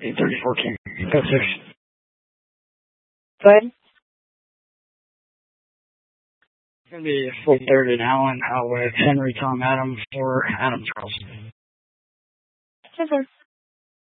834 King. Code 6. Go ahead. It's going to be full third and Allen out with Henry Tom Adams for Adams Carlson. Yes, sir.